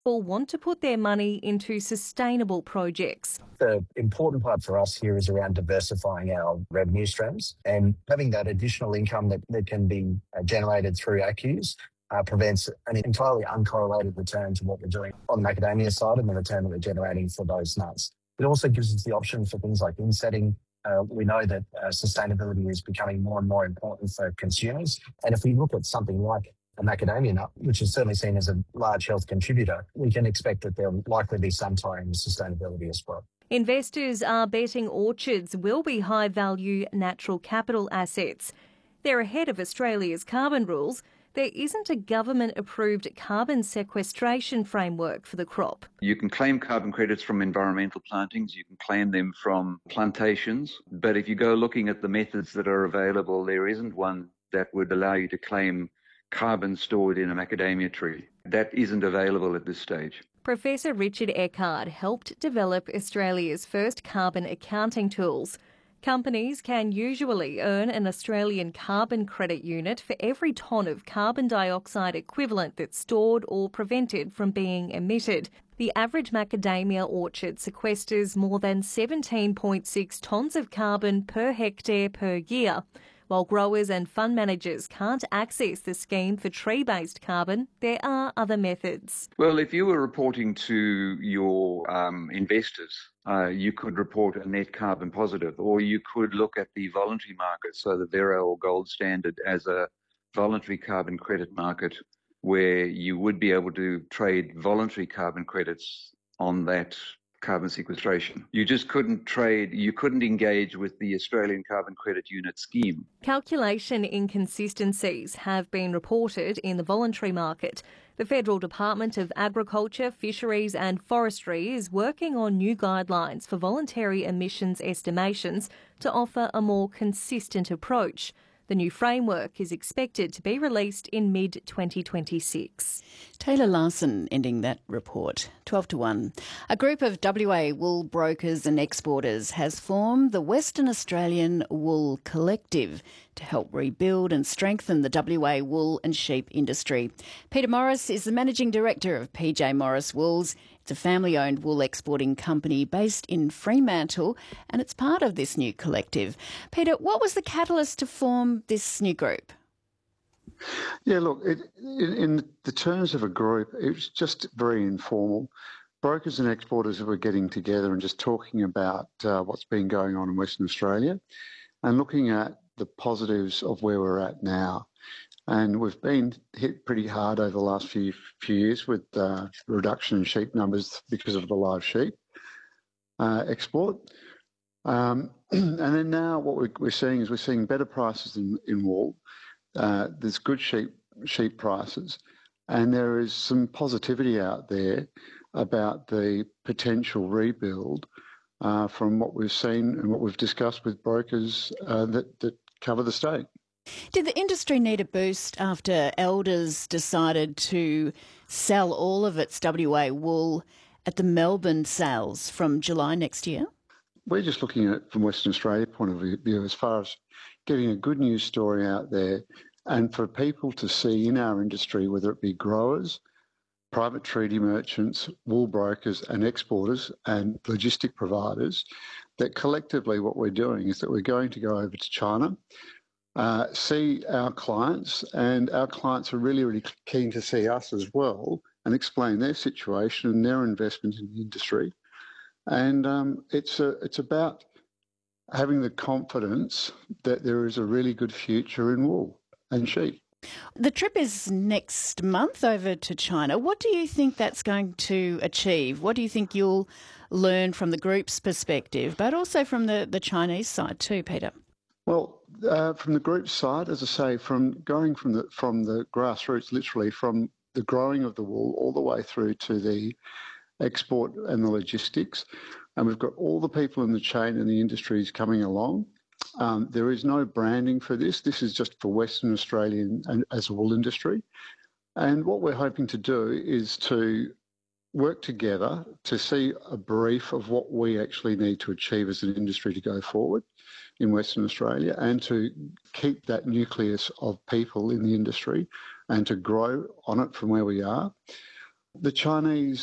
or want to put their money into sustainable projects. The important part for us here is around diversifying our revenue streams, and having that additional income that can be generated through ACCUs prevents an entirely uncorrelated return to what we're doing on the macadamia side and the return that we're generating for those nuts. It also gives us the option for things like insetting. We know that sustainability is becoming more and more important for consumers. And if we look at something like a macadamia nut, which is certainly seen as a large health contributor, we can expect that there'll likely be some tie in sustainability as well. Investors are betting orchards will be high-value natural capital assets. They're ahead of Australia's carbon rules. There isn't a government-approved carbon sequestration framework for the crop. You can claim carbon credits from environmental plantings, you can claim them from plantations, but if you go looking at the methods that are available, there isn't one that would allow you to claim carbon stored in a macadamia tree. That isn't available at this stage. Professor Richard Eckard helped develop Australia's first carbon accounting tools. Companies can usually earn an Australian carbon credit unit for every tonne of carbon dioxide equivalent that's stored or prevented from being emitted. The average macadamia orchard sequesters more than 17.6 tonnes of carbon per hectare per year. While growers and fund managers can't access the scheme for tree-based carbon, there are other methods. Well, if you were reporting to your investors, you could report a net carbon positive, or you could look at the voluntary market, so the Verro or Gold Standard as a voluntary carbon credit market where you would be able to trade voluntary carbon credits on that carbon sequestration. You just couldn't trade, you couldn't engage with the Australian Carbon Credit Unit scheme. Calculation inconsistencies have been reported in the voluntary market. The Federal Department of Agriculture, Fisheries and Forestry is working on new guidelines for voluntary emissions estimations to offer a more consistent approach. The new framework is expected to be released in mid-2026. Taylor Larson ending that report. 12 to 1. A group of WA wool brokers and exporters has formed the Western Australian Wool Collective to help rebuild and strengthen the WA wool and sheep industry. Peter Morris is the Managing Director of PJ Morris Wools. It's a family-owned wool exporting company based in Fremantle, and it's part of this new collective. Peter, what was the catalyst to form this new group? Yeah, look, in the terms of a group, it was just very informal. Brokers and exporters were getting together and just talking about what's been going on in Western Australia and looking at the positives of where we're at now. And we've been hit pretty hard over the last few years with reduction in sheep numbers because of the live sheep export. And then now what we're seeing is we're seeing better prices in wool. There's good sheep prices, and there is some positivity out there about the potential rebuild from what we've seen and what we've discussed with brokers that cover the state. Did the industry need a boost after Elders decided to sell all of its WA wool at the Melbourne sales from July next year? We're just looking at it from Western Australia point of view as far as getting a good news story out there and for people to see in our industry, whether it be growers, private treaty merchants, wool brokers and exporters and logistic providers, that collectively what we're doing is that we're going to go over to China, see our clients, and our clients are really, really keen to see us as well and explain their situation and their investment in the industry. And it's about having the confidence that there is a really good future in wool and sheep. The trip is next month over to China. What do you think that's going to achieve? What do you think you'll learn from the group's perspective, but also from the Chinese side too, Peter? Well, from the group's side, as I say, from the grassroots, literally from the growing of the wool all the way through to the export and the logistics, and we've got all the people in the chain and the industries coming along. There is no branding for this. This is just for Western Australia and as a wool industry. And what we're hoping to do is to work together to see a brief of what we actually need to achieve as an industry to go forward in Western Australia and to keep that nucleus of people in the industry and to grow on it from where we are. The Chinese